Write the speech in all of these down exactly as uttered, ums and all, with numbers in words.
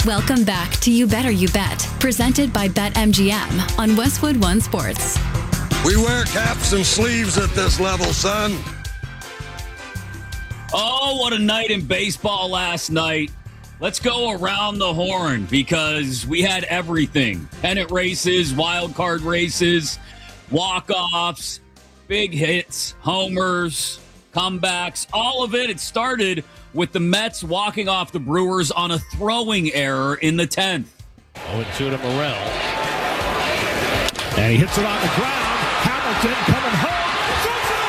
Welcome back to You Better You Bet, presented by BetMGM on Westwood One Sports. We wear caps and sleeves at this level, son. Oh, what a night in baseball last night. Let's go around the horn because we had everything. Pennant races, wild card races, walk-offs, big hits, homers, comebacks, all of it. It started with the Mets walking off the Brewers on a throwing error in the tenth. oh and two to Morel. And he hits it on the ground. Hamilton coming home. Throws it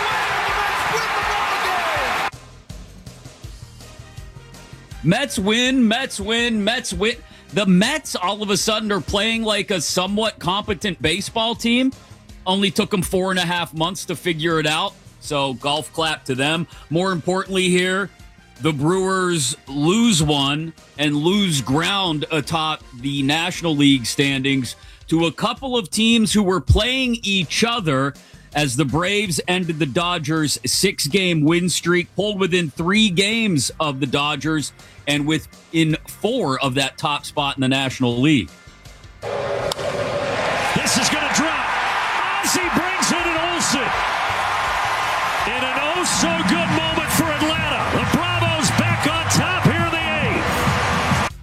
away. Mets win the ball game. Mets win, Mets win, Mets win. The Mets all of a sudden are playing like a somewhat competent baseball team. Only took them four and a half months to figure it out. So golf clap to them. More importantly here, the Brewers lose one and lose ground atop the National League standings to a couple of teams who were playing each other as the Braves ended the Dodgers' six-game win streak, pulled within three games of the Dodgers and within four of that top spot in the National League. This is going to drop. Ozzie brings in an Olsen. In an oh-so-good moment for Atlanta. The Bravos back on top here in the eighth.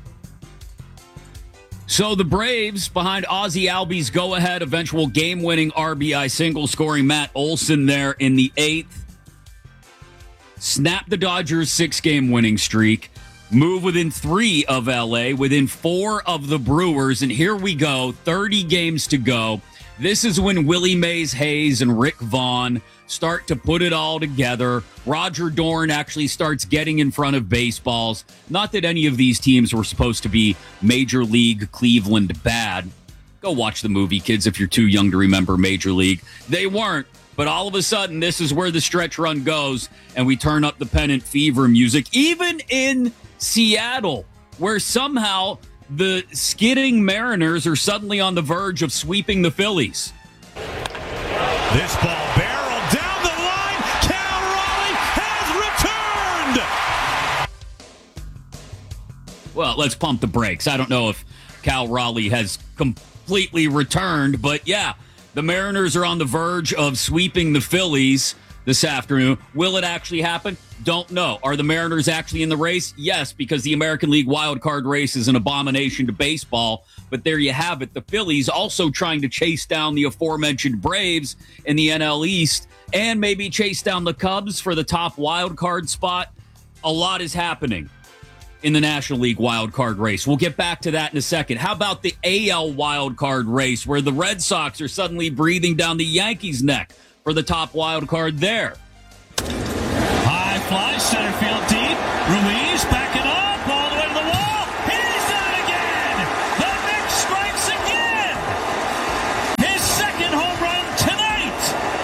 So the Braves, behind Ozzie Albies' go-ahead eventual game-winning R B I single, scoring Matt Olson there in the eighth, snap the Dodgers' six-game winning streak, move within three of L A, within four of the Brewers, and here we go, thirty games to go. This is when Willie Mays Hayes and Rick Vaughn start to put it all together. Roger Dorn actually starts getting in front of baseballs. Not that any of these teams were supposed to be Major League Cleveland bad. Go watch the movie, kids, if you're too young to remember Major League. They weren't, but all of a sudden, this is where the stretch run goes, and we turn up the pennant fever music, even in Seattle, where somehow the skidding Mariners are suddenly on the verge of sweeping the Phillies. This ball barreled down the line. Cal Raleigh has returned. Well, let's pump the brakes. I don't know if Cal Raleigh has completely returned, but yeah, the Mariners are on the verge of sweeping the Phillies this afternoon. Will it actually happen? Don't know. Are the Mariners actually in the race? Yes, because the American League wild card race is an abomination to baseball. But there you have it. The Phillies also trying to chase down the aforementioned Braves in the N L East and maybe chase down the Cubs for the top wild card spot. A lot is happening in the National League wild card race. We'll get back to that in a second. How about the A L wild card race where the Red Sox are suddenly breathing down the Yankees' neck for the top wild card there? High fly, center field deep. Ruiz backing up all the way to the wall. He's done it again. The Knicks strikes again. His second home run tonight.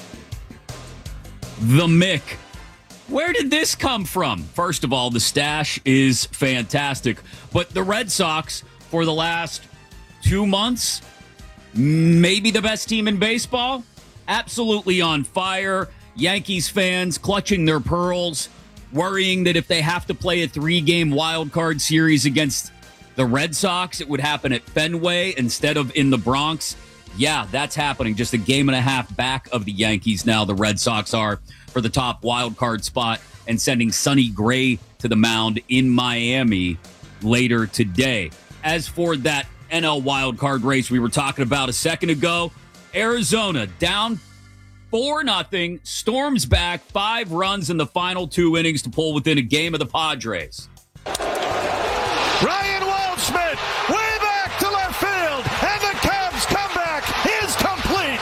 The Mick. Where did this come from? First of all, the stash is fantastic. But the Red Sox, for the last two months, maybe the best team in baseball, absolutely on fire. Yankees fans clutching their pearls, worrying that if they have to play a three-game wild card series against the Red Sox, it would happen at Fenway instead of in the Bronx. Yeah, that's happening. Just a game and a half back of the Yankees now, the Red Sox are, for the top wild card spot, and sending Sonny Gray to the mound in Miami later today. As for that N L wild card race we were talking about a second ago, Arizona down four nothing, storms back, five runs in the final two innings to pull within a game of the Padres. Ryan Waldschmidt way back to left field, and the Cubs comeback is complete.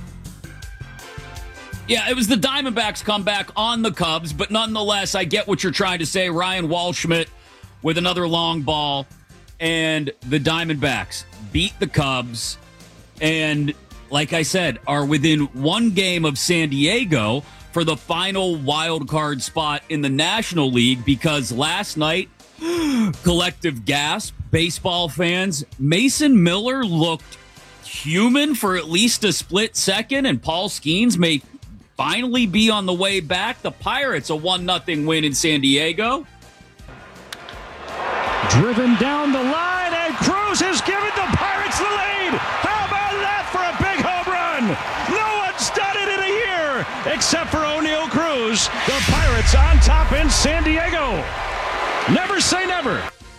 Yeah, it was the Diamondbacks comeback on the Cubs, but nonetheless, I get what you're trying to say. Ryan Waldschmidt with another long ball, and the Diamondbacks beat the Cubs, and like I said, are within one game of San Diego for the final wild card spot in the National League, because last night, collective gasp, baseball fans, Mason Miller looked human for at least a split second, and Paul Skeens may finally be on the way back. The Pirates, a one nothing win in San Diego. Driven down the line, and Cruz has given the Pirates the lead. How about that for a big home run? No one's done it in a year except for O'Neill Cruz. The Pirates on top in San Diego. Never say never.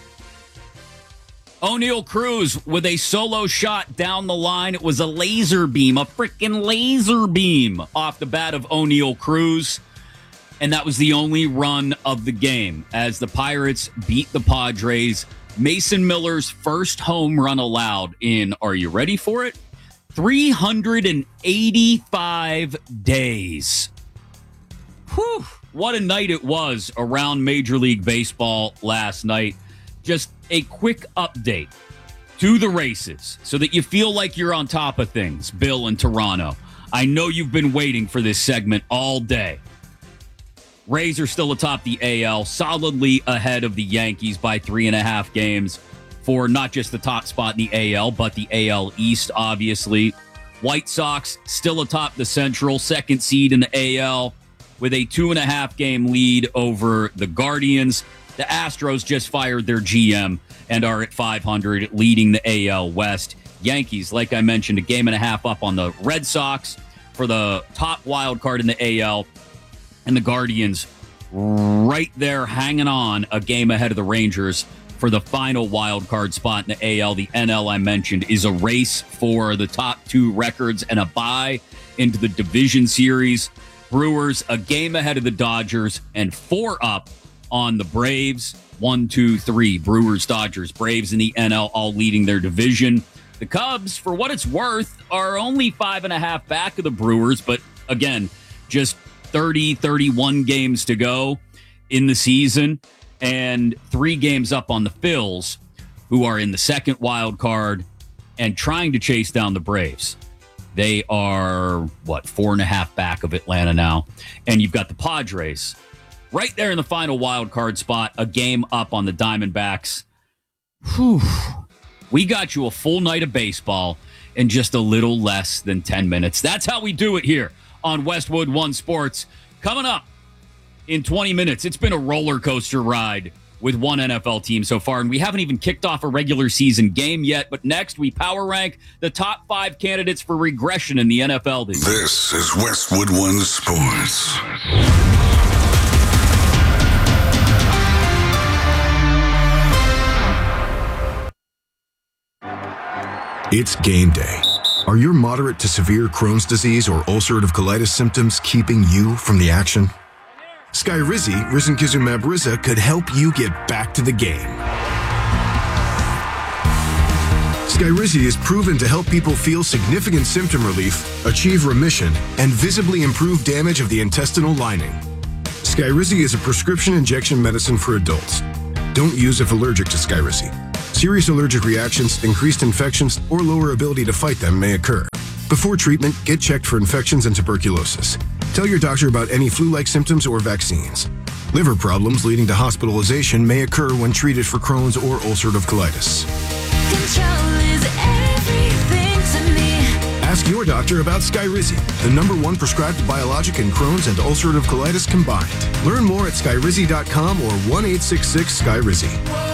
O'Neill Cruz with a solo shot down the line. It was a laser beam, a freaking laser beam off the bat of O'Neill Cruz. And that was the only run of the game as the Pirates beat the Padres. Mason Miller's first home run allowed in, are you ready for it? three hundred eighty-five days. Whew. What a night it was around Major League Baseball last night. Just a quick update to the races so that you feel like you're on top of things, Bill in Toronto. I know you've been waiting for this segment all day. Rays are still atop the A L, solidly ahead of the Yankees by three and a half games for not just the top spot in the A L, but the A L East, obviously. White Sox still atop the Central, second seed in the A L with a two and a half game lead over the Guardians. The Astros just fired their G M and are at five hundred, leading the A L West. Yankees, like I mentioned, a game and a half up on the Red Sox for the top wild card in the A L. And the Guardians right there hanging on a game ahead of the Rangers for the final wild card spot in the A L. The N L, I mentioned, is a race for the top two records and a bye into the division series. Brewers a game ahead of the Dodgers and four up on the Braves. One, two, three. Brewers, Dodgers, Braves in the N L all leading their division. The Cubs, for what it's worth, are only five and a half back of the Brewers, but again, just thirty, thirty-one games to go in the season and three games up on the Phils, who are in the second wild card and trying to chase down the Braves. They are, what, four and a half back of Atlanta now. And you've got the Padres right there in the final wild card spot, a game up on the Diamondbacks. Whew. We got you a full night of baseball in just a little less than ten minutes. That's how we do it here on Westwood One Sports. Coming up in twenty minutes, it's been a roller coaster ride with one N F L team so far, and we haven't even kicked off a regular season game yet. But next, we power rank the top five candidates for regression in the N F L this year. This is Westwood One Sports. It's game day. Are your moderate to severe Crohn's disease or ulcerative colitis symptoms keeping you from the action? Skyrizi, risankizumab Riza, could help you get back to the game. Skyrizi is proven to help people feel significant symptom relief, achieve remission, and visibly improve damage of the intestinal lining. Skyrizi is a prescription injection medicine for adults. Don't use if allergic to Skyrizi. Serious allergic reactions, increased infections, or lower ability to fight them may occur. Before treatment, get checked for infections and tuberculosis. Tell your doctor about any flu-like symptoms or vaccines. Liver problems leading to hospitalization may occur when treated for Crohn's or ulcerative colitis. Control is everything to me. Ask your doctor about Skyrizi, the number one prescribed biologic in Crohn's and ulcerative colitis combined. Learn more at skyrizi dot com or one eight six six Skyrizi.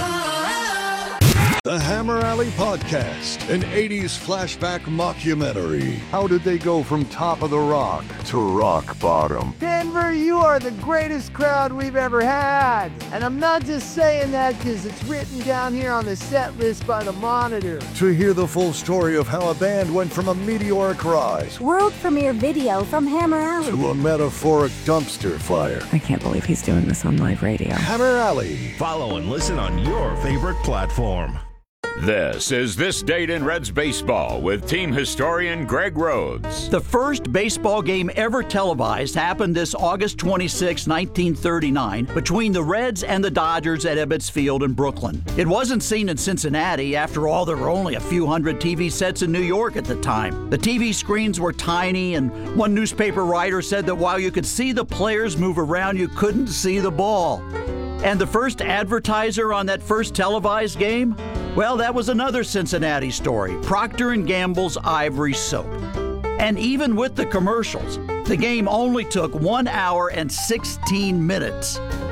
The Hammer Alley Podcast, an eighties flashback mockumentary. How did they go from top of the rock to rock bottom? Denver, you are the greatest crowd we've ever had. And I'm not just saying that because it's written down here on the set list by the Monitor. To hear the full story of how a band went from a meteoric rise World premiere video from Hammer Alley to a metaphoric dumpster fire. I can't believe he's doing this on live radio. Hammer Alley. Follow and listen on your favorite platform. This is This Date in Reds Baseball with team historian Greg Rhodes. The first baseball game ever televised happened this August twenty-sixth, nineteen thirty-nine, between the Reds and the Dodgers at Ebbets Field in Brooklyn. It wasn't seen in Cincinnati. After all, there were only a few hundred T V sets in New York at the time. The T V screens were tiny, and one newspaper writer said that while you could see the players move around, you couldn't see the ball. And the first advertiser on that first televised game? Well, that was another Cincinnati story, Procter and Gamble's Ivory Soap. And even with the commercials, the game only took one hour and sixteen minutes.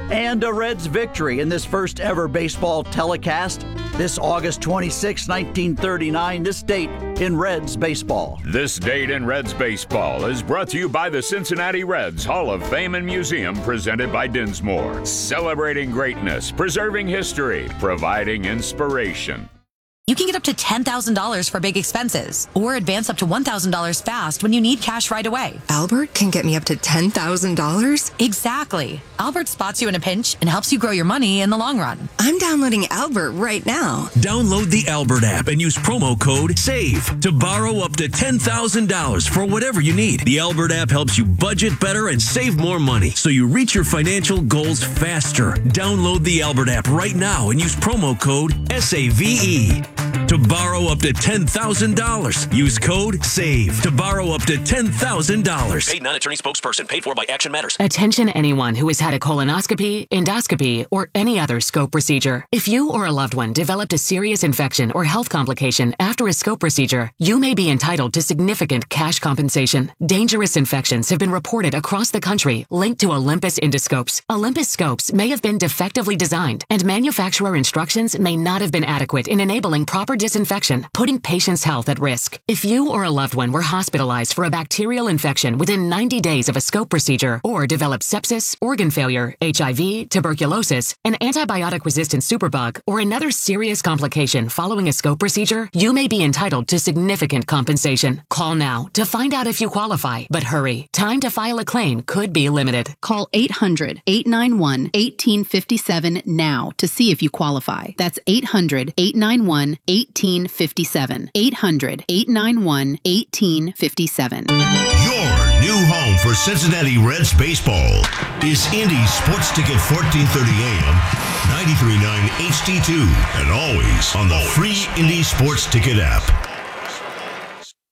And a Reds victory in this first ever baseball telecast. This August twenty-sixth, nineteen thirty-nine, this date in Reds baseball. This date in Reds baseball is brought to you by the Cincinnati Reds Hall of Fame and Museum, presented by Dinsmore. Celebrating greatness, preserving history, providing inspiration. You can get up to ten thousand dollars for big expenses or advance up to one thousand dollars fast when you need cash right away. Albert can get me up to ten thousand dollars? Exactly. Albert spots you in a pinch and helps you grow your money in the long run. I'm downloading Albert right now. Download the Albert app and use promo code SAVE to borrow up to ten thousand dollars for whatever you need. The Albert app helps you budget better and save more money so you reach your financial goals faster. Download the Albert app right now and use promo code S A V E. To borrow up to ten thousand dollars. Use code SAVE to borrow up to ten thousand dollars. Paid non-attorney spokesperson. Paid for by Action Matters. Attention anyone who has had a colonoscopy, endoscopy, or any other scope procedure. If you or a loved one developed a serious infection or health complication after a scope procedure, you may be entitled to significant cash compensation. Dangerous infections have been reported across the country linked to Olympus endoscopes. Olympus scopes may have been defectively designed, and manufacturer instructions may not have been adequate in enabling proper disinfection, putting patients' health at risk. If you or a loved one were hospitalized for a bacterial infection within ninety days of a scope procedure or developed sepsis, organ failure, H I V, tuberculosis, an antibiotic-resistant superbug, or another serious complication following a scope procedure, you may be entitled to significant compensation. Call now to find out if you qualify, but hurry. Time to file a claim could be limited. Call eight hundred, eight nine one, one eight five seven now to see if you qualify. That's eight hundred, eight nine one, one eight five seven. eight hundred, eight nine one, one eight five seven. Your new home for Cincinnati Reds baseball is Indy Sports Ticket fourteen thirty A M, ninety-three point nine H D two, and always on the free Indy Sports Ticket app.